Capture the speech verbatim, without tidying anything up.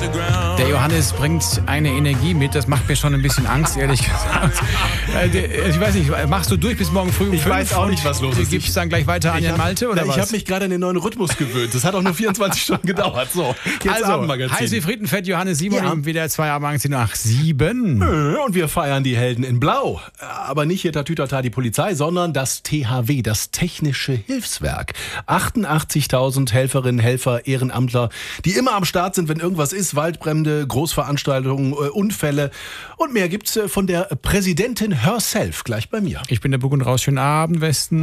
Der Johannes bringt eine Energie mit, das macht mir schon ein bisschen Angst, ehrlich gesagt. Ich weiß nicht, machst du durch bis morgen früh um Ich fünf weiß auch nicht, was los ist. Gibst es dann gleich weiter an Jan Malte oder na, was? Ich habe mich gerade an den neuen Rhythmus gewöhnt. Das hat auch nur vierundzwanzig Stunden gedauert. So, jetzt also, Abendmagazin. heiß wie Frittenfett, Johannes Simon, Ja. wieder zwei Abendmagazin nach sieben. Und wir feiern die Helden in Blau. Aber nicht hier Tatütata die Polizei, sondern das T H W, das Technische Hilfswerk. achtundachtzigtausend Helferinnen, Helfer, Ehrenamtler, die immer am Start sind, wenn irgendwas ist. Waldbrände, Großveranstaltungen, äh, Unfälle. Und mehr gibt's äh, von der Präsidentin herself gleich bei mir. Ich bin der Buck und Raus. Schönen Abend, Westen.